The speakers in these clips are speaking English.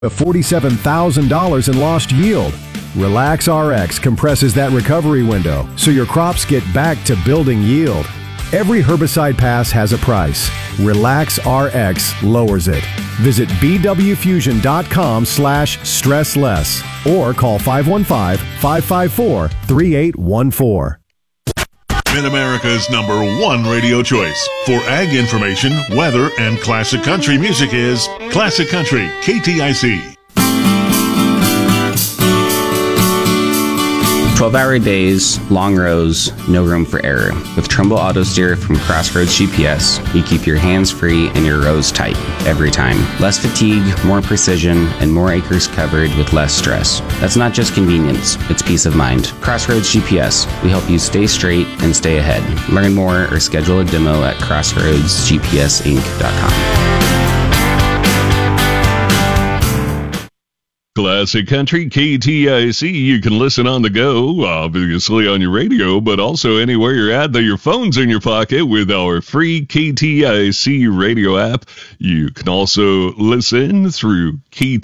of $47,000 in lost yield. Relax RX compresses that recovery window so your crops get back to building yield. Every herbicide pass has a price. Relax RX lowers it. Visit bwfusion.com/stressless or call 515-554-3814. Mid-America's #1 radio choice for ag information, weather, and classic country music is Classic Country, KTIC. 12-hour days, long rows, no room for error. With Trumbull Auto Steer from Crossroads GPS, you keep your hands free and your rows tight every time. Less fatigue, more precision, and more acres covered with less stress. That's not just convenience, it's peace of mind. Crossroads GPS, we help you stay straight and stay ahead. Learn more or schedule a demo at crossroadsgpsinc.com. Classic Country, KTIC. You can listen on the go, obviously on your radio, but also anywhere you're at, that your phone's in your pocket with our free KTIC radio app. You can also listen through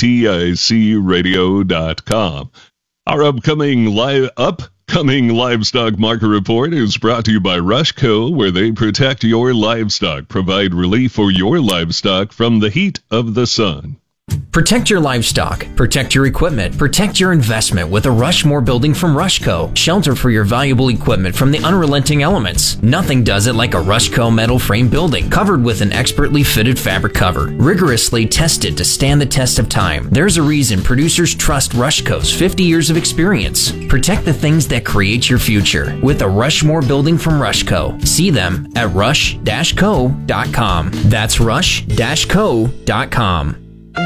KTICradio.com. Our upcoming livestock market report is brought to you by Rushco, where they protect your livestock, provide relief for your livestock from the heat of the sun. Protect your livestock, protect your equipment, protect your investment with a Rushmore building from Rushco. Shelter for your valuable equipment from the unrelenting elements. Nothing does it like a Rushco metal frame building, covered with an expertly fitted fabric cover, rigorously tested to stand the test of time. There's a reason producers trust Rushco's 50 years of experience. Protect the things that create your future with a Rushmore building from Rushco. See them at rush-co.com. That's rush-co.com.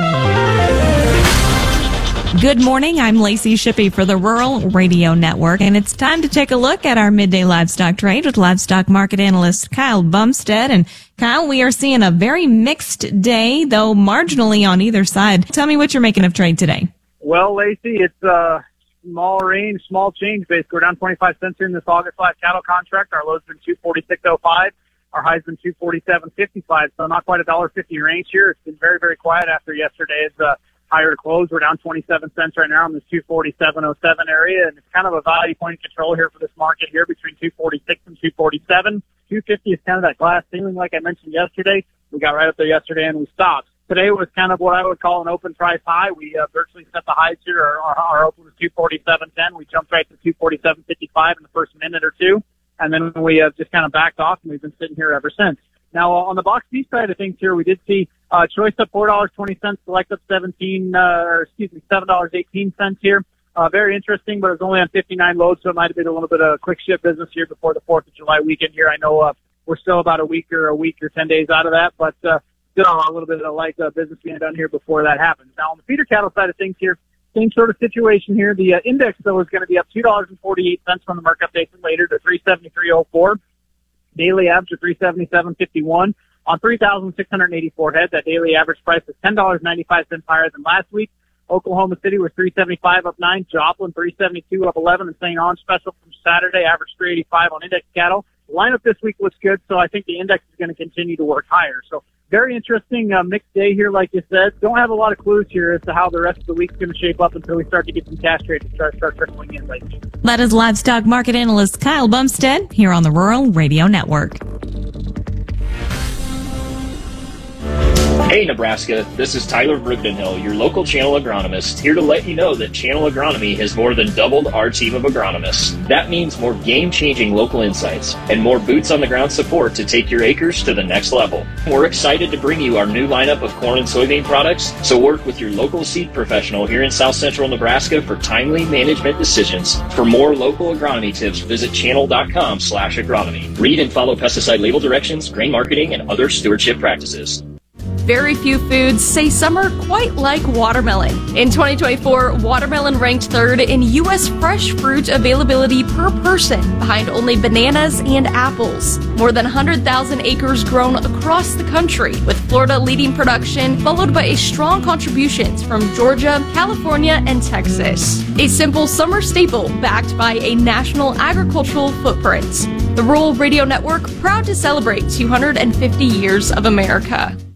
Good morning, I'm Lacey Shippey for the Rural Radio Network, and it's time to take a look at our midday livestock trade with livestock market analyst Kyle Bumstead. And Kyle, we are seeing a very mixed day, though marginally on either side. Tell me what you're making of trade today. Well, Lacey, it's small range, small change. Basically, we're down 25 cents here in this August flat cattle contract. Our low's been 246.05. Our high's been 247.55, so not quite $1.50 range here. It's been very, very quiet after yesterday's higher close. We're down 27 cents right now in this 247.07 area, and it's kind of a value point of control here for this market here between 246 and 247. 250 is kind of that glass ceiling like I mentioned yesterday. We got right up there yesterday and we stopped. Today was kind of what I would call an open price high. We virtually set the highs here. Our open was 247.10. We jumped right to 247.55 in the first minute or two. And then we just kind of backed off, and we've been sitting here ever since. Now, on the box beef side of things here, we did see choice up $4.20, select up $7.18 here. Very interesting, but it was only on 59 loads, so it might have been a little bit of quick ship business here before the 4th of July weekend here. I know we're still about a week or 10 days out of that, but still a little bit of light business being done here before that happens. Now, on the feeder cattle side of things here, same sort of situation here. The index, though, is going to be up $2.48 from the markup date later to 373.04. Daily average of 377.51. On 3,684 head, that daily average price is $10.95 higher than last week. Oklahoma City was 375 up 9. Joplin 372 up 11. And St. Ange special from Saturday, average 385 on index cattle. The lineup this week looks good, so I think the index is going to continue to work higher. So very interesting mixed day here, like you said. Don't have a lot of clues here as to how the rest of the week's going to shape up until we start to get some cash trades and start trickling in lately. That is livestock market analyst Kyle Bumstead here on the Rural Radio Network. Hey Nebraska, this is Tyler Brigdenhill, your local channel agronomist, here to let you know that Channel Agronomy has more than doubled our team of agronomists. That means more game-changing local insights and more boots-on-the-ground support to take your acres to the next level. We're excited to bring you our new lineup of corn and soybean products, so work with your local seed professional here in South Central Nebraska for timely management decisions. For more local agronomy tips, visit channel.com/agronomy. Read and follow pesticide label directions, grain marketing, and other stewardship practices. Very few foods say summer quite like watermelon. In 2024, watermelon ranked third in U.S. fresh fruit availability per person, behind only bananas and apples. More than 100,000 acres grown across the country, with Florida leading production, followed by strong contributions from Georgia, California, and Texas. A simple summer staple backed by a national agricultural footprint. The Rural Radio Network, proud to celebrate 250 years of America.